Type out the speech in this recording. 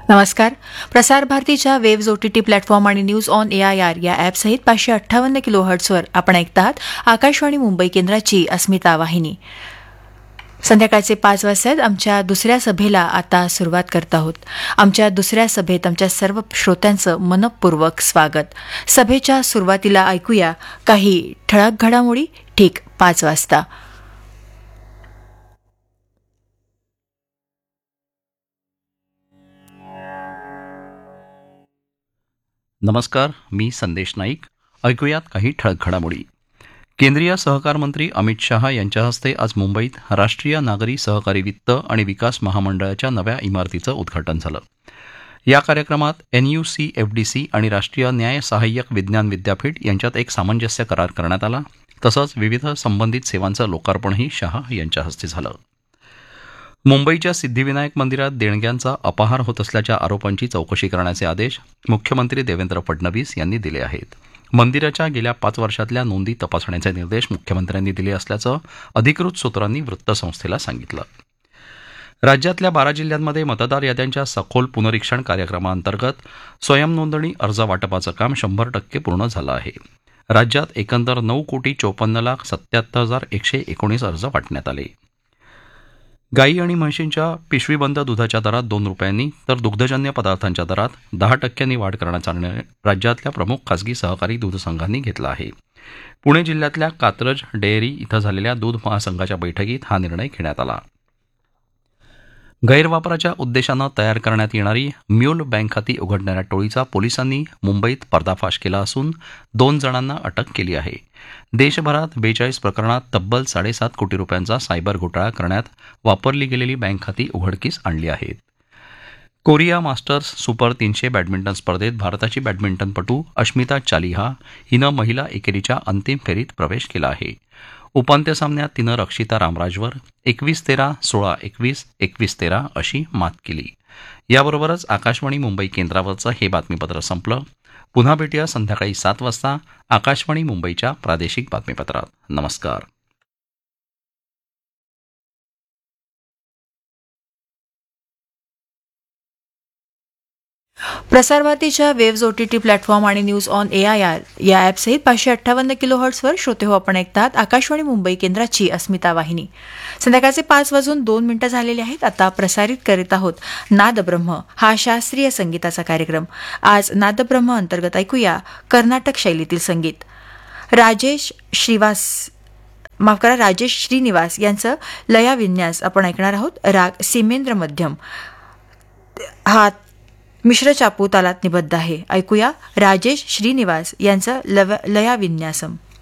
नमस्कार. प्रसार भारतीच्या वेव्ज OTT प्लॅटफॉर्म आणि न्यूज ऑन AIR या ॲपसहित 558 किलोहर्ट्झवर आपण ऐकतात आकाशवाणी मुंबई केंद्राची अस्मिता वाहिनी. संध्याकाळचे 5 वाजता आमच्या दुसऱ्या सभेला आता सुरुवात करत आहोत. आमच्या दुसऱ्या सभेत आमच्या सर्व श्रोत्यांचं मनपूर्वक स्वागत. सभेच्या सुरुवातीला ऐकूया काही ठळक घडामोडी ठीक 5 वाजता. नमस्कार, मी संदेश नाईक. ऐकूयात काही ठळक घडामोडी. केंद्रीय सहकार मंत्री अमित शहा यांच्या हस्ते आज मुंबईत राष्ट्रीय नागरी सहकारी वित्त आणि विकास महामंडळाच्या नव्या इमारतीचं उद्घाटन झालं. या कार्यक्रमात NUCFDC आणि राष्ट्रीय न्याय सहाय्यक विज्ञान विद्यापीठ यांच्यात एक सामंजस्य करार करण्यात आला. तसंच विविध संबंधित सेवांचं लोकार्पणही शहा यांच्या हस्ते झालं. मुंबईच्या सिद्धिविनायक मंदिरात देणग्यांचा अपहार होत असल्याच्या आरोपांची चौकशी करण्याचे आदेश मुख्यमंत्री देवेंद्र फडणवीस यांनी दिले आहेत. मंदिराच्या गेल्या 5 वर्षातल्या नोंदी तपासण्याचे निर्देश मुख्यमंत्र्यांनी दिले असल्याचं अधिकृत सूत्रांनी वृत्तसंस्थेला सांगितलं. राज्यातल्या 12 जिल्ह्यांमध्ये मतदार याद्यांच्या सखोल पुनरीक्षण कार्यक्रमाअंतर्गत स्वयंनोंदणी अर्ज वाटपाचं काम 100% पूर्ण झालं आहे. राज्यात एकंदर 9,54,77,119 अर्ज वाटण्यात आले. गाई आणि म्हशींच्या पिशवीबंद दुधाच्या दरात 2 रुपयांनी तर दुग्धजन्य पदार्थांच्या दरात 10% वाढ करण्याचा निर्णय राज्यातल्या प्रमुख खासगी सहकारी दूध संघांनी घेतला आहे. पुणे जिल्ह्यातल्या कात्रज डेअरी इथं झालेल्या दूध महासंघाच्या बैठकीत हा निर्णय घेण्यात आला. गैरवापराच्या उद्देशानं तयार करण्यात येणारी म्यूल बँक खाती उघडणाऱ्या टोळीचा पोलिसांनी मुंबईत पर्दाफाश केला असून 2 जणांना अटक केली आहे. देशभरात 42 प्रकरणात तब्बल 7.5 कोटी रुपयांचा सायबर घोटाळा करण्यात वापरली गेलेली बँक खाती उघडकीस आणली आहेत. कोरिया मास्टर्स सुपर 300 बॅडमिंटन स्पर्धेत भारताची बॅडमिंटनपटू अश्मिता चालिहा हिनं महिला एकेरीच्या अंतिम फेरीत प्रवेश केला आहे. उपांत्य सामन्यात तिनं रक्षिता रामराजवर 21-13, 16-21, 21-13 अशी मात केली. याबरोबरच आकाशवाणी मुंबई केंद्रावरचं हे बातमीपत्र संपलं. पुन्हा भेटूया संध्याकाळी 7 वाजता आकाशवाणी मुंबईच्या प्रादेशिक बातमीपत्रात. नमस्कार. प्रसार भारतीच्या वेव्ज OTT प्लॅटफॉर्म आणि न्यूज ऑन AIR या ॲपसहित 558 किलोहर्ट्झवर श्रोते हो आपण ऐकतात आकाशवाणी मुंबई केंद्राची अस्मिता वाहिनी. संध्याकाळचे 5:02 झालेले आहेत. आता प्रसारित करीत आहोत नादब्रह्म हा शास्त्रीय संगीताचा कार्यक्रम. आज नादब्रह्म अंतर्गत ऐकूया कर्नाटक शैलीतील संगीत. राजेश श्रीनिवास यांचं लयाविन्यास आपण ऐकणार आहोत. राग सीमेंद्र मध्यम हा मिश्र चापू तालात निबद्ध आहे. ऐकूया राजेश श्रीनिवास यांचं लयाविन्यासम.